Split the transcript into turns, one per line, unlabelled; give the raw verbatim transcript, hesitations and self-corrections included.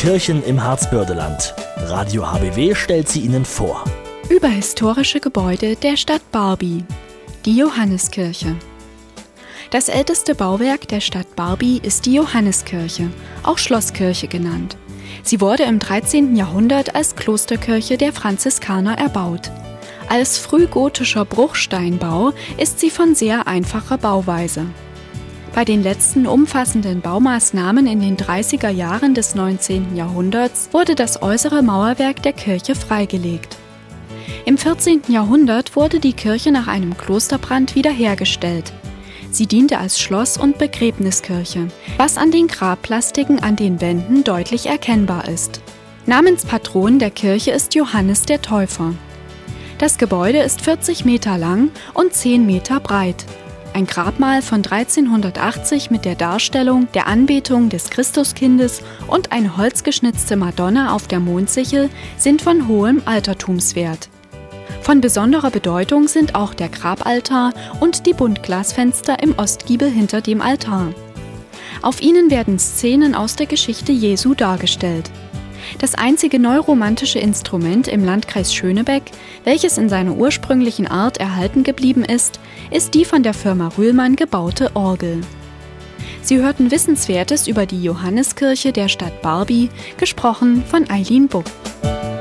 Kirchen im Harzbördeland. Radio H B W stellt sie Ihnen vor.
Über historische Gebäude der Stadt Barby. Die Johanneskirche. Das älteste Bauwerk der Stadt Barby ist die Johanneskirche, auch Schlosskirche genannt. Sie wurde im dreizehnten Jahrhundert als Klosterkirche der Franziskaner erbaut. Als frühgotischer Bruchsteinbau ist sie von sehr einfacher Bauweise. Bei den letzten umfassenden Baumaßnahmen in den dreißiger Jahren des neunzehnten Jahrhunderts wurde das äußere Mauerwerk der Kirche freigelegt. Im vierzehnten Jahrhundert wurde die Kirche nach einem Klosterbrand wiederhergestellt. Sie diente als Schloss- und Begräbniskirche, was an den Grabplastiken an den Wänden deutlich erkennbar ist. Namenspatron der Kirche ist Johannes der Täufer. Das Gebäude ist vierzig Meter lang und zehn Meter breit. Ein Grabmal von dreizehnhundertachtzig mit der Darstellung der Anbetung des Christuskindes und eine holzgeschnitzte Madonna auf der Mondsichel sind von hohem Altertumswert. Von besonderer Bedeutung sind auch der Grabaltar und die Buntglasfenster im Ostgiebel hinter dem Altar. Auf ihnen werden Szenen aus der Geschichte Jesu dargestellt. Das einzige neuromantische Instrument im Landkreis Schönebeck, welches in seiner ursprünglichen Art erhalten geblieben ist, ist die von der Firma Rühlmann gebaute Orgel. Sie hörten Wissenswertes über die Johanneskirche der Stadt Barby, gesprochen von Eileen Buck.